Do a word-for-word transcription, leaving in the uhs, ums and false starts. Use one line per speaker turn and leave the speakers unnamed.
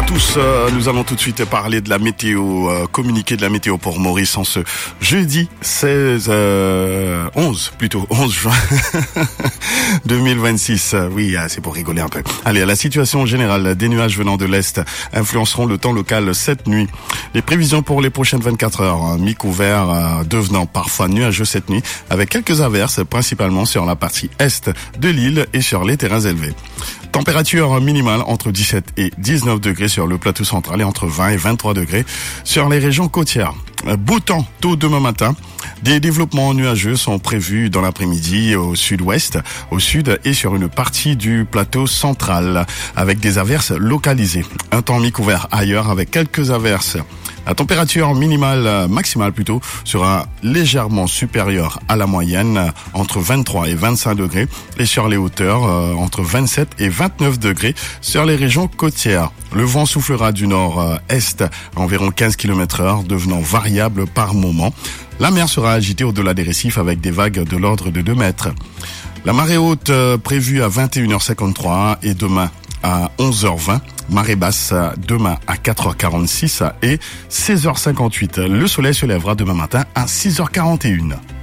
tous, euh, nous allons tout de suite parler de la météo, euh, communiquer de la météo pour Maurice en ce jeudi seize, euh, onze plutôt, onze juin deux mille vingt-six. Oui, c'est pour rigoler un peu. Allez, à la situation générale, des nuages venant de l'Est influenceront le temps local cette nuit. Les prévisions pour les prochaines vingt-quatre heures, mi-couvert euh, devenant parfois nuageux cette nuit, avec quelques averses, principalement sur la partie Est de l'île et sur les terrains élevés. Température minimale entre dix-sept et dix-neuf degrés sur le plateau central et entre vingt et vingt-trois degrés sur les régions côtières. Beau temps tôt demain matin. Des développements nuageux sont prévus dans l'après-midi au sud-ouest, au sud et sur une partie du plateau central avec des averses localisées. Un temps mi-couvert ailleurs avec quelques averses. La température minimale, maximale plutôt, sera légèrement supérieure à la moyenne, entre vingt-trois et vingt-cinq degrés, et sur les hauteurs, euh, entre vingt-sept et vingt-neuf degrés sur les régions côtières. Le vent soufflera du nord-est à environ quinze kilomètres heure, devenant variable par moment. La mer sera agitée au-delà des récifs avec des vagues de l'ordre de deux mètres. La marée haute euh, prévue à vingt et une heures cinquante-trois et demain à onze heures vingt. Marée basse demain à quatre heures quarante-six et seize heures cinquante-huit. Le soleil se lèvera demain matin à six heures quarante et une.